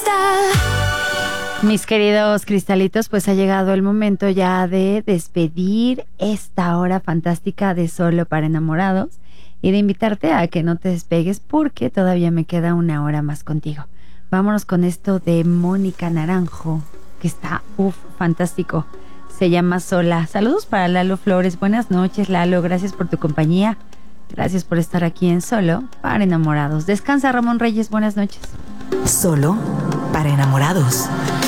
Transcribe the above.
Mis queridos cristalitos, pues ha llegado el momento ya de despedir esta hora fantástica de Solo para Enamorados y de invitarte a que no te despegues porque todavía me queda una hora más contigo. Vámonos con esto de Mónica Naranjo, que está fantástico. Se llama Sola. Saludos para Lalo Flores. Buenas noches, Lalo. Gracias por tu compañía. Gracias por estar aquí en Solo para Enamorados. Descansa, Ramón Reyes. Buenas noches. Solo para Enamorados.